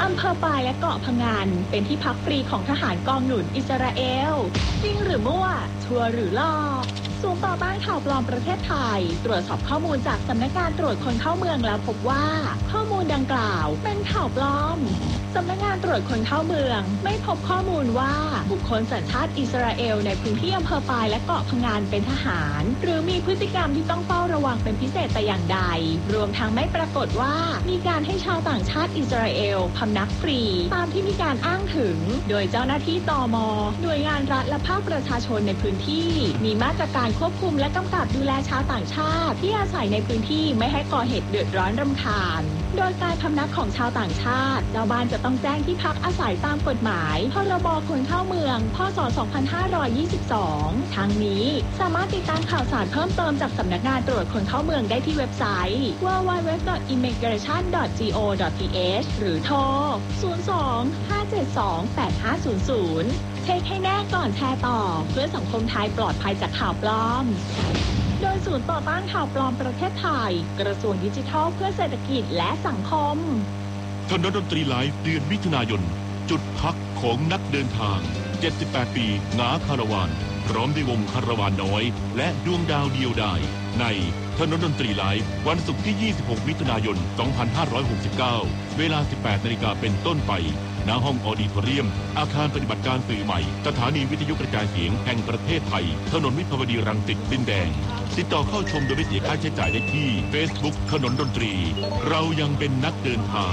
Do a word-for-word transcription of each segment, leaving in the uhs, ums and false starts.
อำเภอปายและเกาะพะงันเป็นที่พักฟรีของทหารกองหนุนอิสราเอลจริงหรือมั่วชัวร์หรือลอกศูนย์ต่อต้านข่าวปลอมประเทศไทยตรวจสอบข้อมูลจากสำนักงานตรวจคนเข้าเมืองแล้วพบว่าข้อมูลดังกล่าวเป็นข่าวปลอมสำนักงานตรวจคนเข้าเมืองไม่พบข้อมูลว่าบุคคลสัญชาติอิสราเอลในพื้นที่อำเภอปายและเกาะพะงันเป็นทหารหรือมีพฤติกรรมที่ต้องเฝ้าระวังเป็นพิเศษแต่อย่างใดรวมทั้งไม่ปรากฏว่ามีการให้ชาวต่างชาติอิสราเอลพำนักฟรีตามที่มีการอ้างถึงโดยเจ้าหน้าที่ตม.หน่วยงานรัฐและภาคประชาชนในพื้นที่มีมาตรการควบคุมและกำกับดูแลชาวต่างชาติที่อาศัยในพื้นที่ไม่ให้ก่อเหตุเดือดร้อนรำคาญโดยการพำนักของชาวต่างชาติชาวบ้านจะต้องแจ้งที่พักอาศัยตามกฎหมายพรบคนเข้าเมืองพ.ศ. สองพันห้าร้อยยี่สิบสองทั้งนี้สามารถติดตามข่าวสารเพิ่มเติมจากสำนักงานตรวจคนเข้าเมืองได้ที่เว็บไซต์ ดับเบิลยู ดับเบิลยู ดับเบิลยู ดอท อิมมิเกรชัน ดอท จี โอ ดอท ที เอช หรือโทร ศูนย์ สอง ห้า เจ็ด สอง แปด ห้า ศูนย์ ศูนย์ เช็คให้แน่ก่อนแชร์ต่อเพื่อสังคมไทยปลอดภัยจากข่าวปลอมโดยศูนย์ต่อต้านข่าวปลอมประเทศไทยกระทรวงดิจิทัลเพื่อเศรษฐกิจและสังคมถนนดนตรีไลฟ์เดือนมิถุนายนจุดพักของนักเดินทางเจ็ดสิบแปดปีงาคาราวานพร้อมด้วยวงคาราวานน้อยและดวงดาวเดียวดายในถนนดนตรีไลฟ์วันศุกร์ที่ยี่สิบหกมิถุนายนสองพันห้าร้อยหกสิบเก้าเวลา สิบแปดนาฬิกาเป็นต้นไปณห้องออดิโทเรียมอาคารปฏิบัติการสื่อใหม่สถานีวิทยุกระจายเสียงแห่งประเทศไทยถนนวิภาวดีรังสิตดินแดงติดต่อเข้าชมโดยไม่เสียค่าใช้จ่ายได้ที่ Facebook ถนนดนตรีเรายังเป็นนักเดินทาง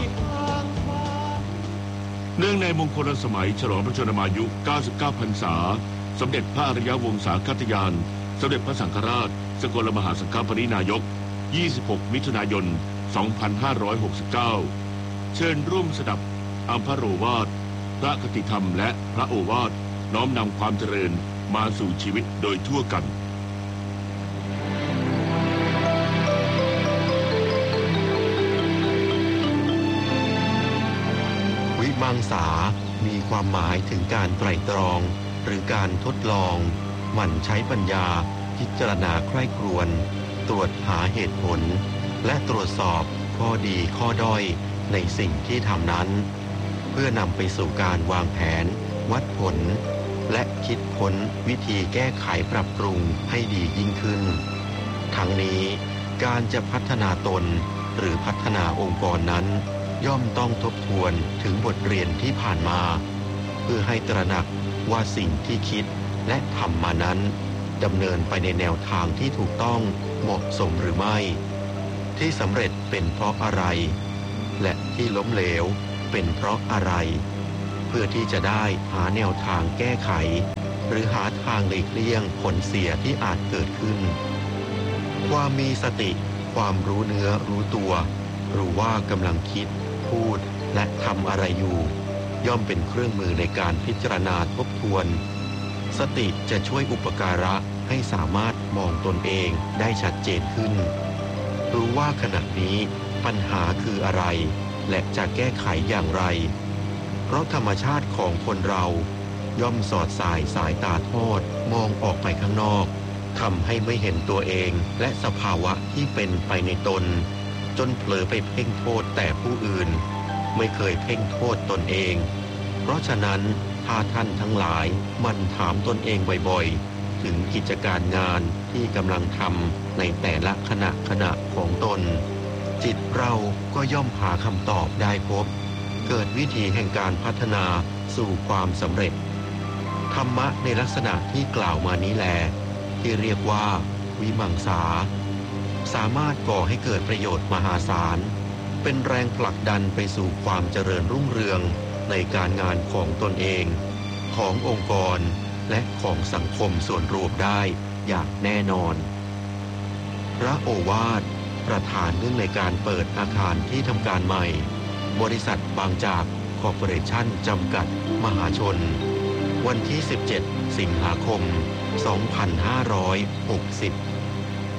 เนื่องในมงคลสมัยฉลองพระชนมายุเก้าสิบเก้าพรรษาสมเด็จพระอริยวงศาคตยานสมเด็จพระสังฆราชสกลมหาสังฆปรินายกยี่สิบหกมิถุนายนสองพันห้าร้อยหกสิบเก้าเชิญร่วมสดับอัมพโรวาทพระคติธรรมและพระโอวาทน้อมนำความเจริญมาสู่ชีวิตโดยทั่วกันวิมังสามีความหมายถึงการไตร่ตรองหรือการทดลองหมั่นใช้ปัญญาพิจารณาใคร่ครวญตรวจหาเหตุผลและตรวจสอบข้อดีข้อด้อยในสิ่งที่ทำนั้นเพื่อนำไปสู่การวางแผนวัดผลและคิดค้นวิธีแก้ไขปรับปรุงให้ดียิ่งขึ้นทั้งนี้การจะพัฒนาตนหรือพัฒนาองค์กรนั้นย่อมต้องทบทวนถึงบทเรียนที่ผ่านมาเพื่อให้ตระหนักว่าสิ่งที่คิดและทำมานั้นดำเนินไปในแนวทางที่ถูกต้องเหมาะสมหรือไม่ที่สำเร็จเป็นเพราะอะไรและที่ล้มเหลวเป็นเพราะอะไรเพื่อที่จะได้หาแนวทางแก้ไขหรือหาทางหลีกเลี่ยงผลเสียที่อาจเกิดขึ้นความมีสติความรู้เนื้อรู้ตัวรู้ว่ากำลังคิดพูดและทำอะไรอยู่ย่อมเป็นเครื่องมือในการพิจารณาทบทวนสติจะช่วยอุปการะให้สามารถมองตนเองได้ชัดเจนขึ้นรู้ว่าขณะนี้ปัญหาคืออะไรและจะแก้ไขอย่างไรเพราะธรรมชาติของคนเราย่อมสอดสายสายตาทอดมองออกไปข้างนอกทำให้ไม่เห็นตัวเองและสภาวะที่เป็นไปในตนจนเผลอไปเพ่งโทษแต่ผู้อื่นไม่เคยเพ่งโทษตนเองเพราะฉะนั้นถ้าท่านทั้งหลายมันถามตนเองบ่อยๆถึงกิจการงานที่กำลังทำในแต่ละขณะขณะของตนจิตเราก็ย่อมหาคำตอบได้พบเกิดวิธีแห่งการพัฒนาสู่ความสำเร็จธรรมะในลักษณะที่กล่าวมานี้แลที่เรียกว่าวิมังสาสามารถก่อให้เกิดประโยชน์มหาศาลเป็นแรงผลักดันไปสู่ความเจริญรุ่งเรืองในการงานของตนเองขององค์กรและของสังคมส่วนรวมได้อย่างแน่นอนพระโอวาทประธานเนื่องในการเปิดอาคารที่ทำการใหม่บริษัทบางจากคอร์ปอเรชั่นจำกัดมหาชนวันที่สิบเจ็ดสิงหาคมสองพันห้าร้อยหกสิบ